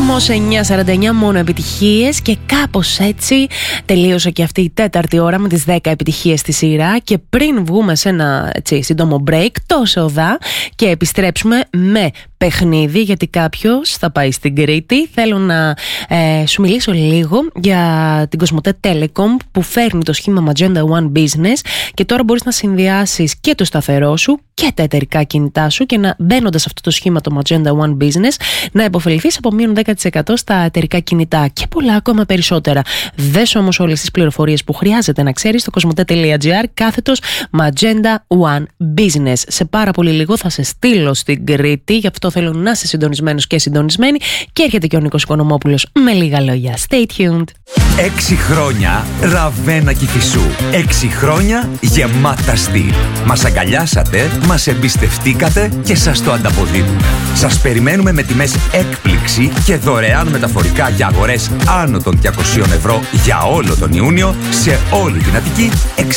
ρυθμός 9:49, μόνο επιτυχίες, και κάπως έτσι τελείωσε και αυτή η τέταρτη ώρα με τις 10 επιτυχίες στη σειρά. Και πριν βγούμε σε ένα σύντομο break, τόσο δα, και επιστρέψουμε με παιχνίδι, γιατί κάποιος θα πάει στην Κρήτη. Θέλω να σου μιλήσω λίγο για την Κοσμοτέ Telecom, που φέρνει το σχήμα Magenta One Business, και τώρα μπορείς να συνδυάσεις και το σταθερό σου και τα εταιρικά κινητά σου, και να μπαίνοντας σε αυτό το σχήμα το Magenta One Business να υποφεληθείς από μείον 10% στα εταιρικά κινητά και πολλά ακόμα περισσότερα. Δες όμως όλες τις πληροφορίες που χρειάζεται να ξέρεις στο cosmote.gr/Magenta One Business. Σε πάρα πολύ λίγο θα σε στείλω στην Κρήτη, γι' αυτό θέλω να είσαι συντονισμένος και συντονισμένη, και έρχεται και ο Νίκος Οικονομόπουλος με λίγα λόγια. Stay tuned. 6 χρόνια Ραβένα Κηφισού. 6 χρόνια γεμάτα στυλ. Μας αγκαλιάσατε, μας εμπιστευτήκατε και σας το ανταποδίδουμε. Σας περιμένουμε με τιμές έκπληξη και δωρεάν μεταφορικά για αγορές άνω των 200 ευρώ για όλο τον Ιούνιο σε όλη την Αττική.